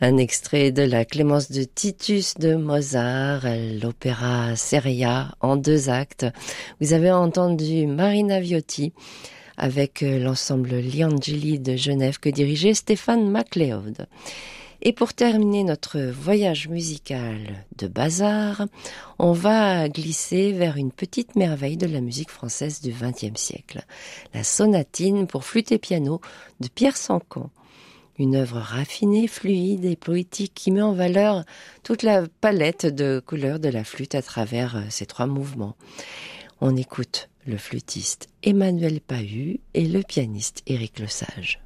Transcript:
Un extrait de la Clémence de Titus de Mozart, l'opéra Seria en 2 actes. Vous avez entendu Marina Viotti avec l'ensemble Gli Angeli de Genève que dirigeait Stéphane MacLeod. Et pour terminer notre voyage musical de bazar, on va glisser vers une petite merveille de la musique française du XXe siècle. La sonatine pour flûte et piano de Pierre Sancan. Une œuvre raffinée, fluide et poétique qui met en valeur toute la palette de couleurs de la flûte à travers ces 3 mouvements. On écoute le flûtiste Emmanuel Pahud et le pianiste Éric Lesage.